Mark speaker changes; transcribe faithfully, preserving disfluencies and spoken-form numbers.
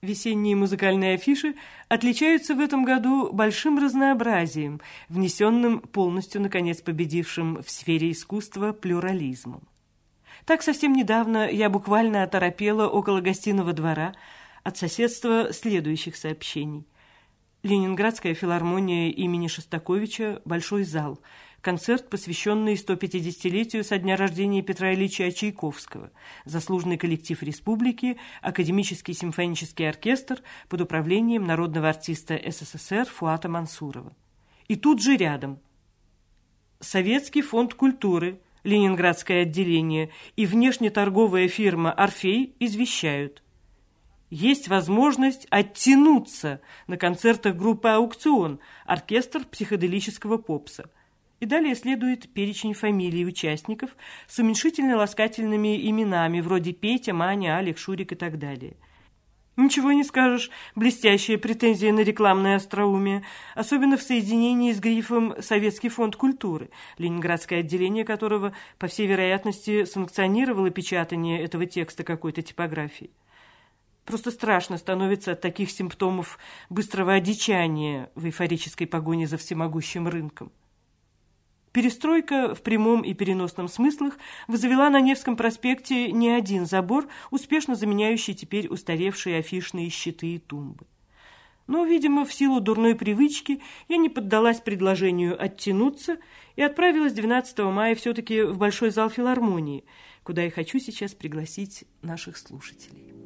Speaker 1: Весенние музыкальные афиши отличаются в этом году большим разнообразием, внесенным полностью, наконец, победившим в сфере искусства плюрализмом. Так совсем недавно я буквально оторопела около гостиного двора от соседства следующих сообщений. Ленинградская филармония имени Шостаковича, Большой зал. Концерт, посвященный сто пятидесятилетию со дня рождения Петра Ильича Чайковского. Заслуженный коллектив республики, Академический симфонический оркестр под управлением народного артиста СССР Фуата Мансурова. И тут же рядом Советский фонд культуры, Ленинградское отделение и внешнеторговая фирма «Орфей» извещают: есть возможность оттянуться на концертах группы «Аукцион», оркестр психоделического попса. И далее следует перечень фамилий участников с уменьшительно-ласкательными именами, вроде Петя, Маня, Алик, Шурик и так далее. Ничего не скажешь, блестящая претензия на рекламное остроумие, особенно в соединении с грифом «Советский фонд культуры», ленинградское отделение которого, по всей вероятности, санкционировало печатание этого текста какой-то типографией. Просто страшно становится от таких симптомов быстрого одичания в эйфорической погоне за всемогущим рынком. Перестройка в прямом и переносном смыслах возвела на Невском проспекте не один забор, успешно заменяющий теперь устаревшие афишные щиты и тумбы. Но, видимо, в силу дурной привычки я не поддалась предложению оттянуться и отправилась двенадцатого мая все-таки в Большой зал филармонии, куда я хочу сейчас пригласить наших слушателей.